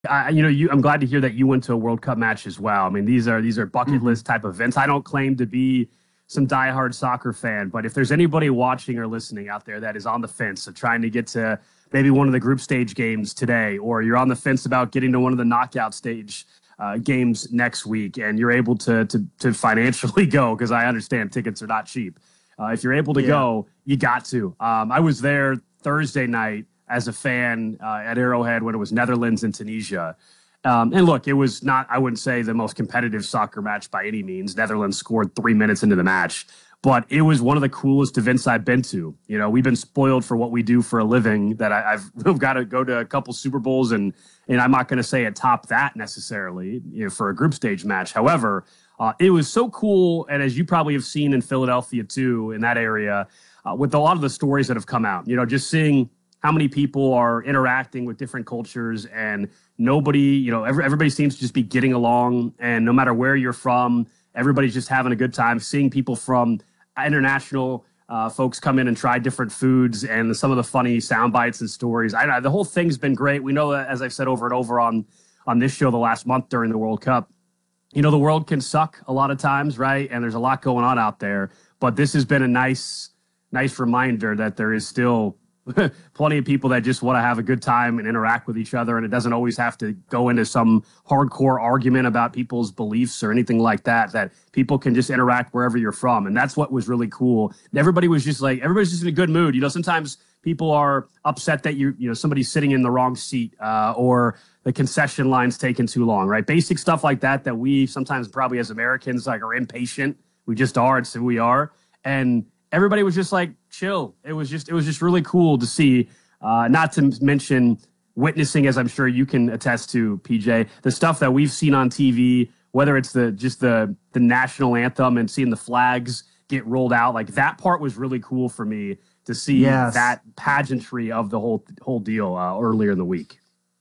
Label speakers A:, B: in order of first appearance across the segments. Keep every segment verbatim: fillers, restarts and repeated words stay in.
A: I, you know, you, I'm glad to hear that you went to a World Cup match as well. I mean, these are these are bucket
B: Hmm.
A: list type events. I don't claim to be some diehard soccer fan, but if there's anybody watching or listening out there that is on the fence of trying to get to maybe one of the group stage games today, or you're on the fence about getting to one of the knockout stage uh, games next week, and you're able to to to financially go, because I understand tickets are not cheap. Uh, if you're able to
B: Yeah.
A: go, you got to. Um, I was there Thursday night as a fan uh, at Arrowhead when it was Netherlands and Tunisia. Um, and look, it was not, I wouldn't say, the most competitive soccer match by any means. Netherlands scored three minutes into the match, but it was one of the coolest events I've been to. You know, we've been spoiled for what we do for a living, that I, I've, I've got to go to a couple Super Bowls, and and I'm not going to say it top that necessarily, you know, for a group stage match. However, uh, it was so cool. And as you probably have seen in Philadelphia too, in that area, uh, with a lot of the stories that have come out, you know, just seeing how many people are interacting with different cultures, and nobody, you know, every, everybody seems to just be getting along. And no matter where you're from, everybody's just having a good time. Seeing people from international uh, folks come in and try different foods, and some of the funny sound bites and stories. I know the whole thing's been great. We know that, as I've said over and over on on this show the last month during the World Cup, you know, the world can suck a lot of times, right? And there's a lot going on out there. But this has been a nice, nice reminder that there is still plenty of people that just want to have a good time and interact with each other. And it doesn't always have to go into some hardcore argument about people's beliefs or anything like that, that people can just interact wherever you're from. And that's what was really cool. Everybody was just like, everybody's just in a good mood. You know, sometimes people are upset that you, you know, somebody's sitting in the wrong seat, uh, or the concession line's taking too long, right? Basic stuff like that, that we sometimes probably as Americans like are impatient. We just are. It's who we are. And everybody was just like chill. It was just, it was just really cool to see, uh, not to mention witnessing, as I'm sure you can attest to, P J, the stuff that we've seen on T V, whether it's the, just the, the national anthem and seeing the flags get rolled out. Like, that part was really cool for me to see
B: Yes.
A: that pageantry of the whole, whole deal, uh, earlier in the week.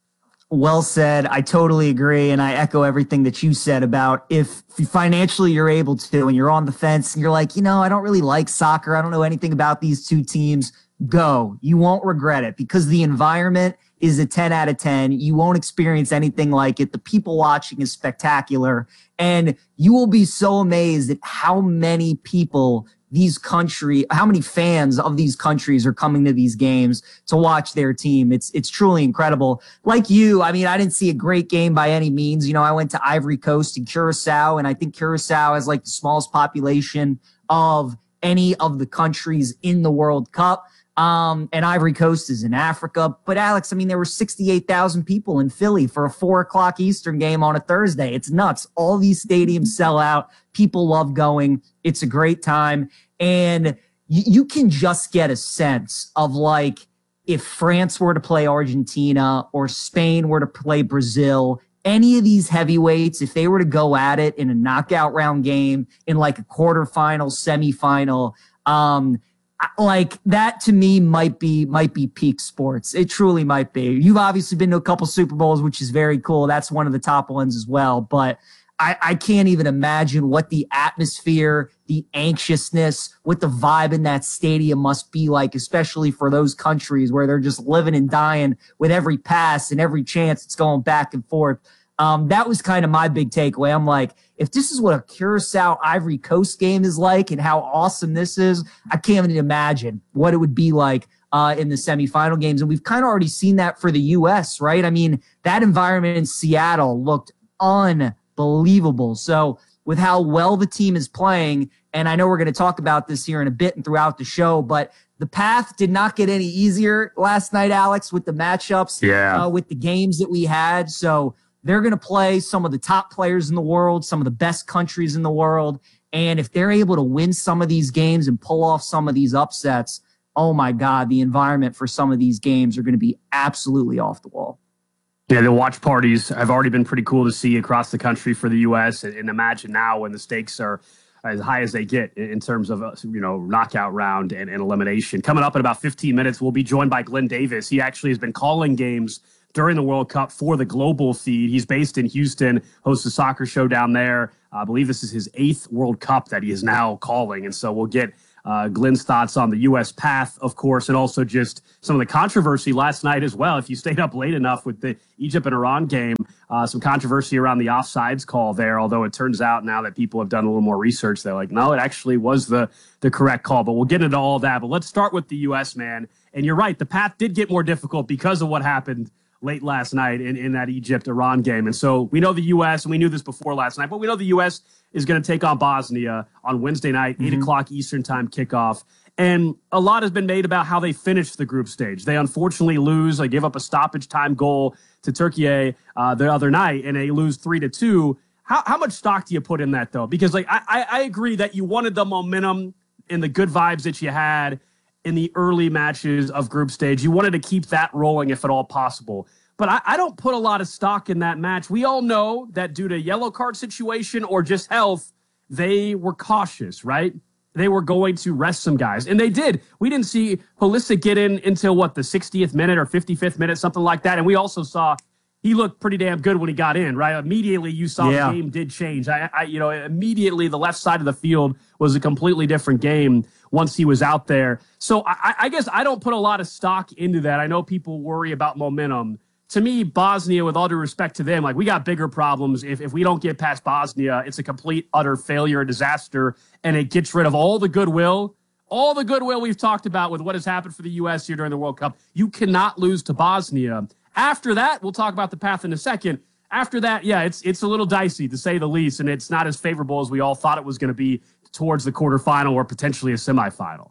B: Well said. I totally agree. And I echo everything that you said about if financially you're able to and you're on the fence and you're like, you know, I don't really like soccer. I don't know anything about these two teams. Go. You won't regret it because the environment is a ten out of ten. You won't experience anything like it. The people watching is spectacular. And you will be so amazed at how many people these country, how many fans of these countries are coming to these games to watch their team. It's, it's truly incredible. Like you, I mean, I didn't see a great game by any means. You know, I went to Ivory Coast and Curacao, and I think Curacao has like the smallest population of any of the countries in the World Cup. Um, and Ivory Coast is in Africa. But Alex, I mean, there were sixty-eight thousand people in Philly for a four o'clock Eastern game on a Thursday. It's nuts. All these stadiums sell out. People love going. It's a great time. And you, you can just get a sense of like, if France were to play Argentina or Spain were to play Brazil, any of these heavyweights, if they were to go at it in a knockout round game, in like a quarterfinal, semifinal, um, like that to me might be might be peak sports. It truly might be. You've obviously been to a couple Super Bowls, which is very cool. That's one of the top ones as well. But I, I can't even imagine what the atmosphere, the anxiousness, what the vibe in that stadium must be like, especially for those countries where they're just living and dying with every pass and every chance it's going back and forth. Um, that was kind of my big takeaway. I'm like, if this is what a Curacao Ivory Coast game is like and how awesome this is, I can't even imagine what it would be like uh, in the semifinal games. And we've kind of already seen that for the U S, right? I mean, that environment in Seattle looked unbelievable. So with how well the team is playing, and I know we're going to talk about this here in a bit and throughout the show, but the path did not get any easier last night, Alex, with the matchups,
A: Yeah.
B: uh, with the games that we had. So they're going to play some of the top players in the world, some of the best countries in the world. And if they're able to win some of these games and pull off some of these upsets, oh my God, the environment for some of these games are going to be absolutely off the wall.
A: Yeah, the watch parties have already been pretty cool to see across the country for the U S. And imagine now when the stakes are as high as they get in terms of, you know, knockout round and, and elimination. Coming up in about fifteen minutes, we'll be joined by Glenn Davis. He actually has been calling games during the World Cup for the global feed. He's based in Houston, hosts a soccer show down there. I believe this is his eighth World Cup that he is now calling. And so we'll get uh, Glenn's thoughts on the U S path, of course, and also just some of the controversy last night as well. If you stayed up late enough with the Egypt and Iran game, uh, some controversy around the offsides call there, although it turns out now that people have done a little more research, they're like, no, it actually was the, the correct call. But we'll get into all that. But let's start with the U S, man. And you're right, the path did get more difficult because of what happened late last night in, in that Egypt-Iran game. And so we know the U S, and we knew this before last night, but we know the U S is going to take on Bosnia on Wednesday night, mm-hmm. eight o'clock Eastern time kickoff. And a lot has been made about how they finished the group stage. They unfortunately lose. They give up a stoppage time goal to Turkey uh, the other night, and they lose three to two. How, how much stock do you put in that, though? Because like I, I, I agree that you wanted the momentum and the good vibes that you had in the early matches of group stage. You wanted to keep that rolling if at all possible. But I, I don't put a lot of stock in that match. We all know that due to yellow card situation or just health, they were cautious, right? They were going to rest some guys. And they did. We didn't see Pulisic get in until, what, the sixtieth minute or fifty-fifth minute, something like that. And we also saw he looked pretty damn good when he got in, right? Immediately you saw yeah. the game did change. I, I, you know, immediately the left side of the field was a completely different game once he was out there. So I, I guess I don't put a lot of stock into that. I know people worry about momentum. To me, Bosnia, with all due respect to them, like we got bigger problems. If if we don't get past Bosnia, it's a complete, utter failure, a disaster, and it gets rid of all the goodwill, all the goodwill we've talked about with what has happened for the U S here during the World Cup. You cannot lose to Bosnia. After that, we'll talk about the path in a second. After that, yeah, it's it's a little dicey, to say the least, and it's not as favorable as we all thought it was going to be towards the quarterfinal or potentially a semifinal.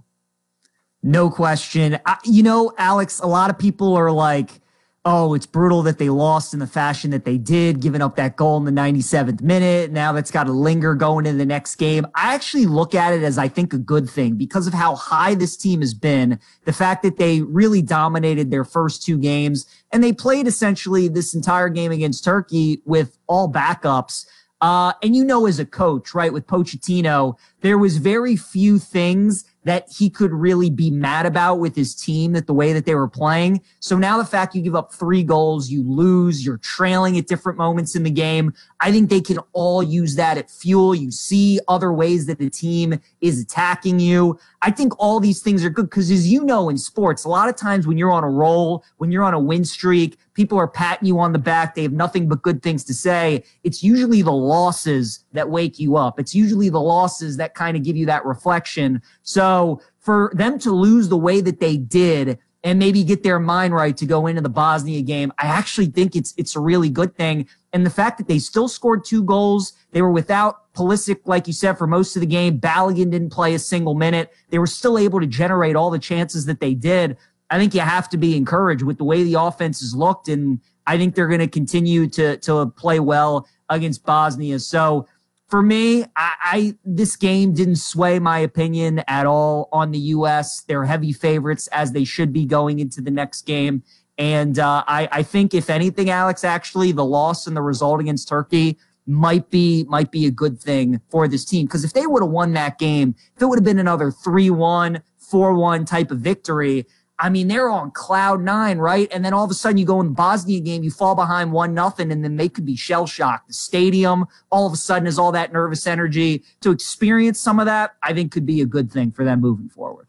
B: No question. I, you know, Alex, a lot of people are like, oh, it's brutal that they lost in the fashion that they did, giving up that goal in the ninety-seventh minute. Now that's got to linger going into the next game. I actually look at it as, I think, a good thing because of how high this team has been, the fact that they really dominated their first two games, and they played essentially this entire game against Turkey with all backups. Uh, and you know, as a coach, right, with Pochettino, there was very few things that he could really be mad about with his team, that the way that they were playing. So now the fact you give up three goals, you lose, you're trailing at different moments in the game, I think they can all use that at fuel. You see other ways that the team is attacking you. I think all these things are good because, as you know, in sports, a lot of times when you're on a roll, when you're on a win streak, people are patting you on the back. They have nothing but good things to say. It's usually the losses that wake you up. It's usually the losses that kind of give you that reflection. So for them to lose the way that they did and maybe get their mind right to go into the Bosnia game, I actually think it's it's a really good thing. And the fact that they still scored two goals, they were without Pulisic, like you said, for most of the game. Balogun didn't play a single minute. They were still able to generate all the chances that they did. I think you have to be encouraged with the way the offense has looked, and I think they're going to continue to to play well against Bosnia. So for me, I, I this game didn't sway my opinion at all on the U S. They're heavy favorites, as they should be going into the next game. And uh, I, I think, if anything, Alex, actually, the loss and the result against Turkey might be might be a good thing for this team. Because if they would have won that game, if it would have been another three one, four one type of victory, I mean, they're on cloud nine, right? And then all of a sudden you go in the Bosnia game, you fall behind one nothing, and then they could be shell-shocked. The stadium all of a sudden has all that nervous energy. To experience some of that, I think could be a good thing for them moving forward.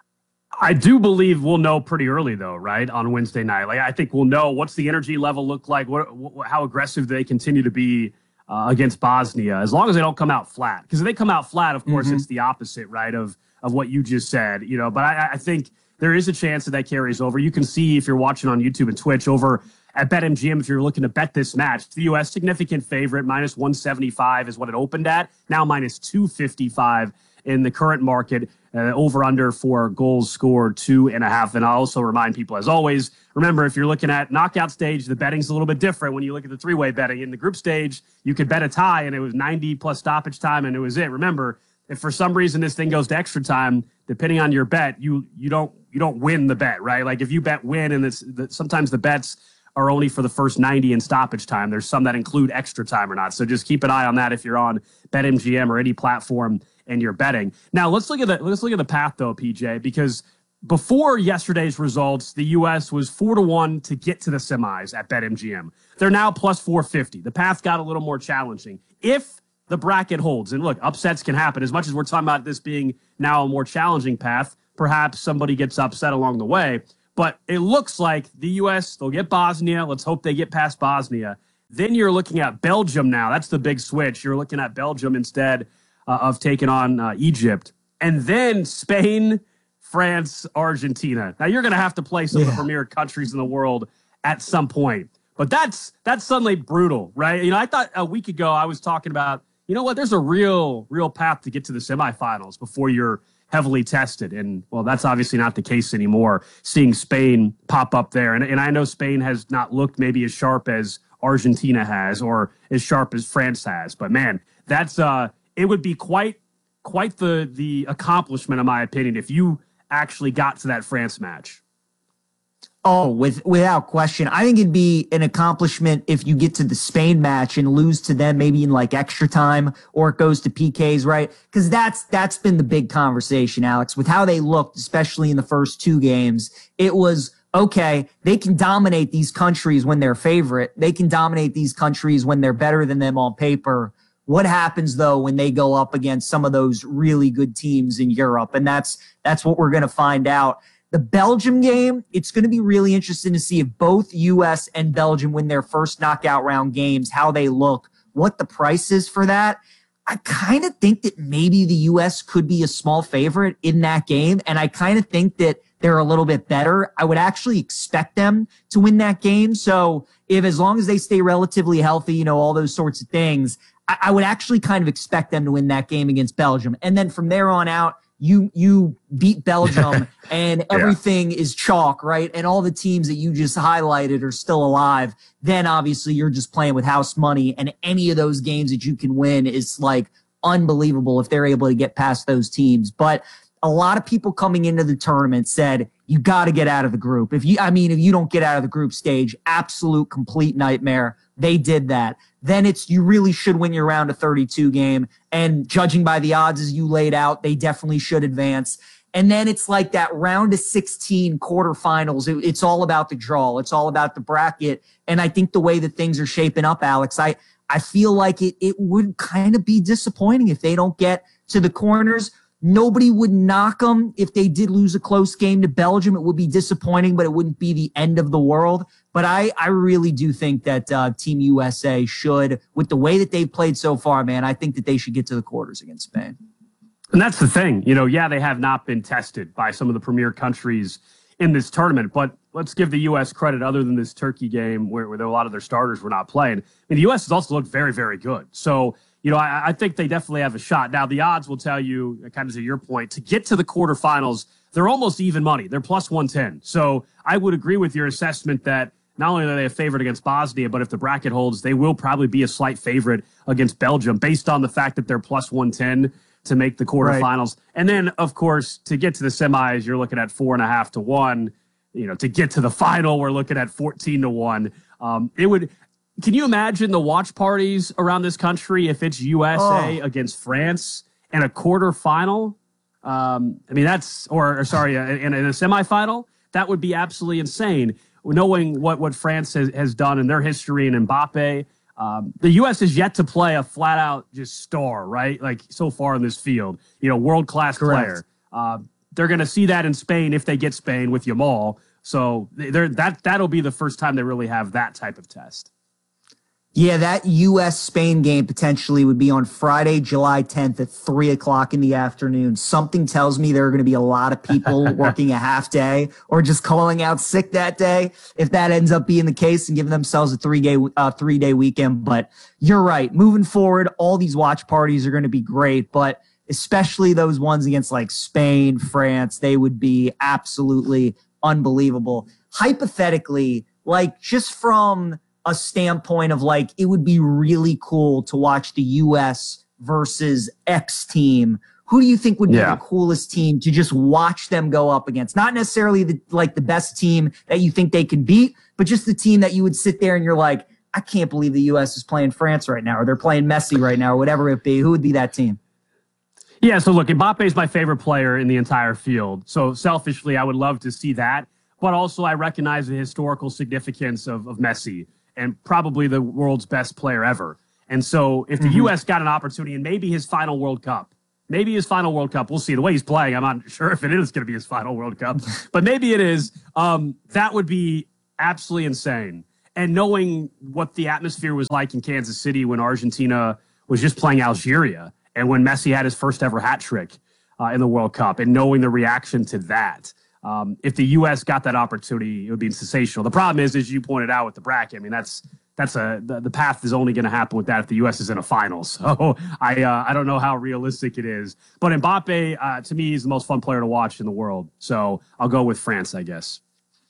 A: I do believe we'll know pretty early, though, right, on Wednesday night. Like, I think we'll know what's the energy level look like, what, what how aggressive do they continue to be uh, against Bosnia, as long as they don't come out flat. Because if they come out flat, of course, mm-hmm. it's the opposite, right, of of what you just said. You know, but I, I think there is a chance that that carries over. You can see, if you're watching on YouTube and Twitch, over at BetMGM, if you're looking to bet this match, the U S significant favorite, minus one seventy-five is what it opened at. Now minus two fifty-five in the current market. Uh, over under for goals scored, two and a half. And I also remind people, as always, remember, if you're looking at knockout stage, the betting's a little bit different. When you look at the three-way betting in the group stage, you could bet a tie, and it was ninety plus stoppage time, and it was it. Remember, if for some reason this thing goes to extra time, depending on your bet, you you don't you don't win the bet, right? Like if you bet win, and it's the, sometimes the bets are only for the first ninety in stoppage time. There's some that include extra time or not. So just keep an eye on that if you're on BetMGM or any platform and you're betting. Now let's look at the let's look at the path though, P J, because before yesterday's results, the U S was four to one to get to the semis at BetMGM. They're now plus four fifty. The path got a little more challenging. If the bracket holds. And look, upsets can happen. As much as we're talking about this being now a more challenging path, perhaps somebody gets upset along the way. But it looks like the U S, they'll get Bosnia. Let's hope they get past Bosnia. Then you're looking at Belgium now. That's the big switch. You're looking at Belgium instead uh, of taking on uh, Egypt. And then Spain, France, Argentina. Now, you're going to have to play some yeah. of the premier countries in the world at some point. But that's that's suddenly brutal, right? You know, I thought a week ago I was talking about, you know what, there's a real, real path to get to the semifinals before you're heavily tested. And, well, that's obviously not the case anymore, seeing Spain pop up there. And, and I know Spain has not looked maybe as sharp as Argentina has or as sharp as France has. But, man, that's uh, it would be quite quite the the accomplishment, in my opinion, if you actually got to that France match.
B: Oh, with without question. I think it'd be an accomplishment if you get to the Spain match and lose to them maybe in like extra time or it goes to P Ks, right? Because that's that's been the big conversation, Alex, with how they looked, especially in the first two games. It was, okay, they can dominate these countries when they're favorite. They can dominate these countries when they're better than them on paper. What happens, though, when they go up against some of those really good teams in Europe? And that's that's what we're going to find out. The Belgium game, it's going to be really interesting to see if both U S and Belgium win their first knockout round games, how they look, what the price is for that. I kind of think that maybe the U S could be a small favorite in that game, and I kind of think that they're a little bit better. I would actually expect them to win that game. So if as long as they stay relatively healthy, you know, all those sorts of things, I, I would actually kind of expect them to win that game against Belgium. And then from there on out, you you beat Belgium and everything yeah. is chalk, right? And all the teams that you just highlighted are still alive. Then obviously you're just playing with house money, and any of those games that you can win is like unbelievable if they're able to get past those teams. But a lot of people coming into the tournament said, you got to get out of the group. If you, I mean, if you don't get out of the group stage, absolute complete nightmare. They did that. Then it's, you really should win your round of thirty-two game. And judging by the odds as you laid out, they definitely should advance. And then it's like that round of sixteen quarterfinals. It, it's all about the draw. It's all about the bracket. And I think the way that things are shaping up, Alex, I, I feel like it, it would kind of be disappointing if they don't get to the corners. Nobody would knock them if they did lose a close game to Belgium. It would be disappointing, but it wouldn't be the end of the world. But I, I really do think that uh, Team U S A should, with the way that they've played so far, man, I think that they should get to the quarters against Spain.
A: And that's the thing. You know, yeah, they have not been tested by some of the premier countries in this tournament, but let's give the U S credit other than this Turkey game where, where a lot of their starters were not playing. I mean, the U S has also looked very, very good. So, you know, I, I think they definitely have a shot. Now, the odds will tell you, kind of to your point, to get to the quarterfinals, they're almost even money. They're plus one ten. So I would agree with your assessment that not only are they a favorite against Bosnia, but if the bracket holds, they will probably be a slight favorite against Belgium based on the fact that they're plus one ten to make the quarterfinals. Right. And then, of course, to get to the semis, you're looking at four and a half to one. You know, to get to the final, we're looking at fourteen to one. Um, it would... Can you imagine the watch parties around this country if it's U S A oh. against France in a quarterfinal? Um, I mean, that's, or, or sorry, in, in a semifinal? That would be absolutely insane. Knowing what, what France has, has done in their history and Mbappe, um, the U S has yet to play a flat out just star, right? Like so far in this field, you know, world-class player. Uh, they're going to see that in Spain if they get Spain with Yamal. So they're, that, that'll be the first time they really have that type of test.
B: Yeah, that U S Spain game potentially would be on Friday, July tenth at three o'clock in the afternoon. Something tells me there are going to be a lot of people working a half day or just calling out sick that day if that ends up being the case and giving themselves a three-day uh, three-day weekend. But you're right. Moving forward, all these watch parties are going to be great, but especially those ones against like Spain, France, they would be absolutely unbelievable. Hypothetically, like just from a standpoint of like, it would be really cool to watch the U S versus X team. Who do you think would be yeah. the coolest team to just watch them go up against? Not necessarily the, like the best team that you think they can beat, but just the team that you would sit there and you're like, I can't believe the U S is playing France right now, or they're playing Messi right now, or whatever it be. Who would be that team?
A: Yeah, so look, Mbappe is my favorite player in the entire field. So selfishly, I would love to see that. But also I recognize the historical significance of, of Messi, and probably the world's best player ever. And so if the
B: Mm-hmm.
A: U S got an opportunity and maybe his final World Cup, maybe his final World Cup, we'll see. The way he's playing, I'm not sure if it is going to be his final World Cup, but maybe it is. Um, that would be absolutely insane. And knowing what the atmosphere was like in Kansas City when Argentina was just playing Algeria and when Messi had his first ever hat trick uh, in the World Cup, and knowing the reaction to that, um, if the U S got that opportunity, it would be sensational. The problem is, as you pointed out with the bracket, I mean, that's that's a the, the path is only going to happen with that if the U S is in a final. So I uh, I don't know how realistic it is. But Mbappe, uh, to me, is the most fun player to watch in the world. So I'll go with France, I guess.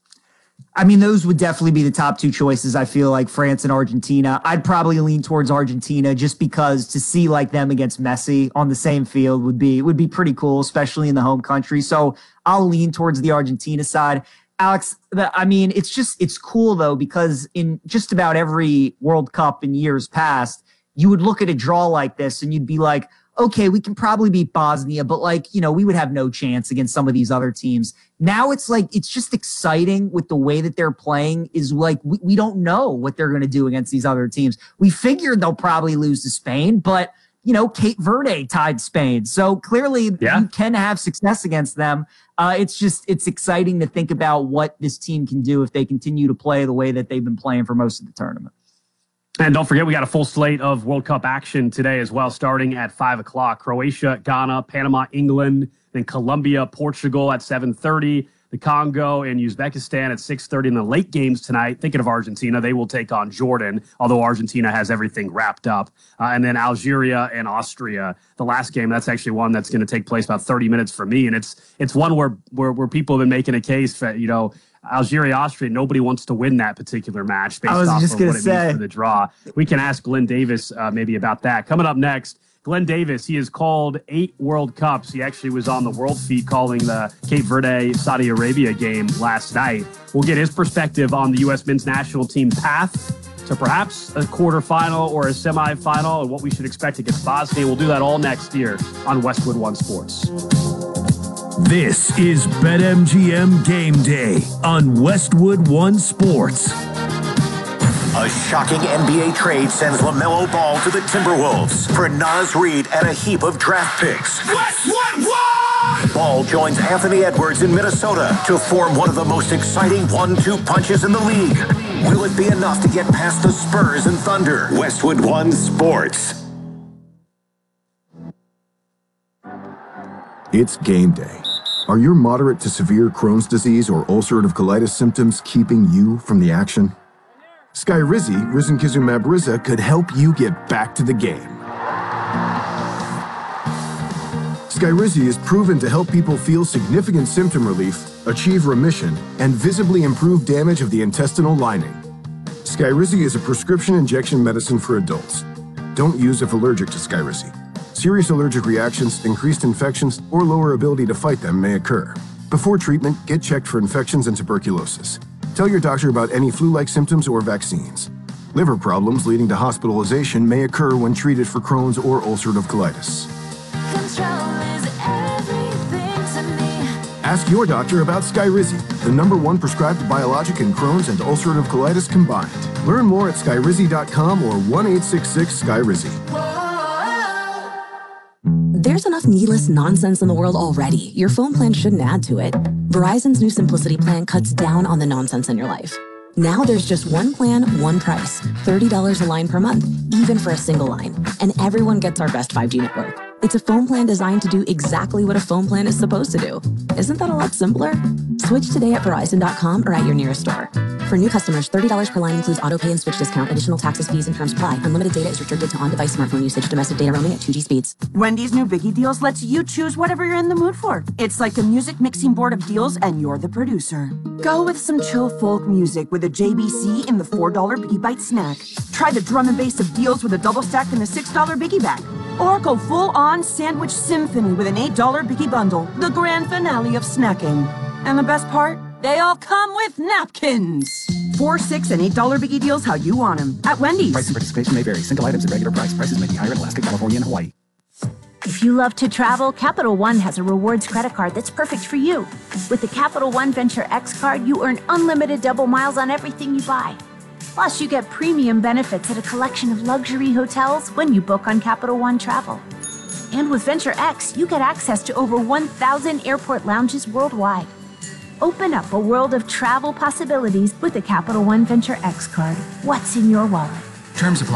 B: I mean, those would definitely be the top two choices. I feel like France and Argentina. I'd probably lean towards Argentina just because to see like them against Messi on the same field would be would be pretty cool, especially in the home country. So I'll lean towards the Argentina side. Alex, I mean, it's just it's cool though, because in just about every World Cup in years past, you would look at a draw like this and you'd be like, okay, we can probably beat Bosnia, but like, you know, we would have no chance against some of these other teams. Now it's like, it's just exciting with the way that they're playing is like, we, we don't know what they're going to do against these other teams. We figured they'll probably lose to Spain, but you know, Cape Verde tied Spain. So clearly yeah. you can have success against them. Uh, it's just, it's exciting to think about what this team can do if they continue to play the way that they've been playing for most of the tournament.
A: And don't forget, we got a full slate of World Cup action today as well, starting at five o'clock. Croatia, Ghana, Panama, England, then Colombia, Portugal at seven thirty. The Congo and Uzbekistan at six thirty. In the late games tonight, thinking of Argentina, they will take on Jordan, although Argentina has everything wrapped up. Uh, and then Algeria and Austria, the last game, that's actually one that's going to take place about thirty minutes for me. And it's it's one where, where, where people have been making a case for, you know, Algeria, Austria, nobody wants to win that particular match based off of what it say. means for the draw. We can ask Glenn Davis uh, maybe about that. Coming up next, Glenn Davis, he has called eight World Cups. He actually was on the World Feed calling the Cape Verde-Saudi Arabia game last night. We'll get his perspective on the U S men's national team path to perhaps a quarterfinal or a semifinal and what we should expect against Bosnia. We'll do that all next year on Westwood One Sports.
C: This is BetMGM Game Day on Westwood One Sports.
D: A shocking N B A trade sends LaMelo Ball to the Timberwolves for Naz Reid and a heap of draft picks. Westwood One! Ball joins Anthony Edwards in Minnesota to form one of the most exciting one two punches in the league. Will it be enough to get past the Spurs and Thunder? Westwood One Sports.
E: It's game day. Are your moderate to severe Crohn's disease or ulcerative colitis symptoms keeping you from the action? Skyrizi, risankizumab Riza, could help you get back to the game. Skyrizi is proven to help people feel significant symptom relief, achieve remission, and visibly improve damage of the intestinal lining. Skyrizi is a prescription injection medicine for adults. Don't use if allergic to Skyrizi. Serious allergic reactions, increased infections, or lower ability to fight them may occur. Before treatment, get checked for infections and tuberculosis. Tell your doctor about any flu-like symptoms or vaccines. Liver problems leading to hospitalization may occur when treated for Crohn's or ulcerative colitis.
F: Control is everything to me.
E: Ask your doctor about Skyrizi, the number one prescribed biologic in Crohn's and ulcerative colitis combined. Learn more at skyrizi dot com or one eight six six Skyrizi.
G: There's enough needless nonsense in the world already. Your phone plan shouldn't add to it. Verizon's new Simplicity plan cuts down on the nonsense in your life. Now there's just one plan, one price. thirty dollars a line per month, even for a single line. And everyone gets our best five G network. It's a phone plan designed to do exactly what a phone plan is supposed to do. Isn't that a lot simpler? Switch today at Verizon dot com or at your nearest store. For new customers, thirty dollars per line includes auto pay and switch discount. Additional taxes, fees, and terms apply. Unlimited data is restricted to on-device smartphone usage. Domestic data roaming at two G speeds.
H: Wendy's new Biggie Deals lets you choose whatever you're in the mood for. It's like a music mixing board of deals, and you're the producer. Go with some chill folk music with a J B C in the four dollar Biggie Bite snack. Try the drum and bass of deals with a double stack in the six dollar Biggie Bag. Or go full-on sandwich symphony with an eight dollar Biggie Bundle. The grand finale of snacking. And the best part? They all come with napkins. Four, six, and eight dollar Biggie Deals how you want them. At Wendy's.
I: Price and participation may vary. Single items at regular price. Prices may be higher in Alaska, California, and Hawaii.
J: If you love to travel, Capital One has a rewards credit card that's perfect for you. With the Capital One Venture X card, you earn unlimited double miles on everything you buy. Plus, you get premium benefits at a collection of luxury hotels when you book on Capital One Travel. And with Venture X, you get access to over one thousand airport lounges worldwide. Open up a world of travel possibilities with the Capital One Venture X card. What's in your wallet?
I: Terms apply.